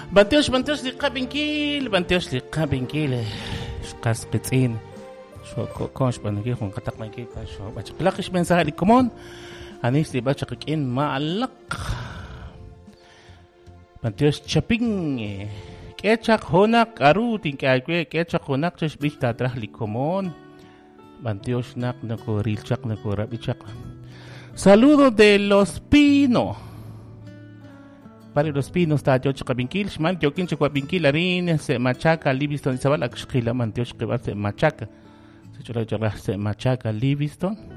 Banteosh liqa binkil. Shqas qitzin. Shoko konsh banki khon qatak banki kasho. Bachqlaqish mensaje likomon. Anis li bachqin ma'alaq. Banteosh chaping. Kechak honak aru tinkakwe kechak honak chesh bich tatrah likomon. Banteosh nak nako rilchak nako rabichak. Saludos de Los Pinos. Para Los Pinos está yo chakabinkil, shman yo kin chakabinkil arin se machaca Livingston Isabel akshkila mantiosh kebar se machaca. Se chola chola se machaca Livingston.